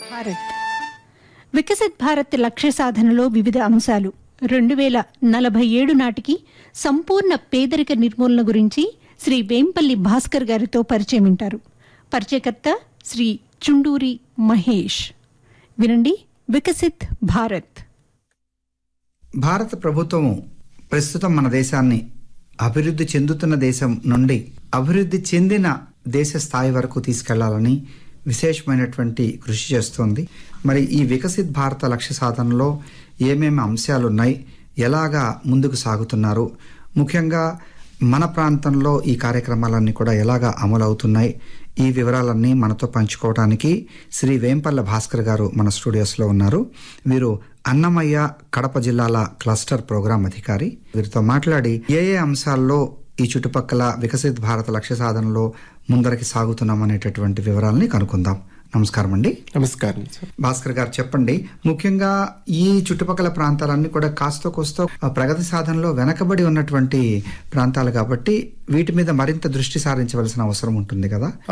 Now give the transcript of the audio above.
భారత్ వికసిత్ భారత్ లక్ష్య సాధనలో వివిధ అంశాలు 2047 నాటికి సంపూర్ణ పేదరిక నిర్మూలన గురించి శ్రీ వేంపల్లి భాస్కర్ గారితో పరిచయం వింటారు. పరిచయకర్త శ్రీ చుండూరి మహేష్. వినండి. వికసిత్ భారత్. భారత ప్రభుత్వం ప్రస్తుతం మన దేశాన్ని అభివృద్ధి చెందుతున్న దేశం నుండి అభివృద్ధి చెందిన దేశ స్థాయి వరకు తీసుకెళ్లాలని విశేషమైనటువంటి కృషి చేస్తోంది. మరి ఈ వికసిత్ భారత లక్ష్య సాధనలో ఏమేమి అంశాలున్నాయి, ఎలాగా ముందుకు సాగుతున్నారు, ముఖ్యంగా మన ప్రాంతంలో ఈ కార్యక్రమాలన్నీ కూడా ఎలాగా అమలవుతున్నాయి, ఈ వివరాలన్నీ మనతో పంచుకోవడానికి శ్రీ వేంపల్లి భాస్కర్ గారు మన స్టూడియోస్లో ఉన్నారు. వీరు అన్నమయ్య కడప జిల్లాల క్లస్టర్ ప్రోగ్రాం అధికారి. వీరితో మాట్లాడి ఏ అంశాల్లో ఈ చుట్టుపక్కల వికసిత్ భారత లక్ష్య సాధనలో ముందరికి సాగుతున్నాం అనేటటువంటి వివరాలని కనుక్కుందాం. నమస్కారం అండి. నమస్కారం సార్. భాస్కర్ గారు చెప్పండి, ముఖ్యంగా ఈ చుట్టుపక్కల ప్రాంతాలన్నీ కూడా కాస్తో కోస్తో ప్రగతి సాధనలో వెనకబడి ఉన్నటువంటి ప్రాంతాలు కాబట్టి వీటి మీద మరింత దృష్టి సారించవలసిన అవసరం ఉంటుంది కదా.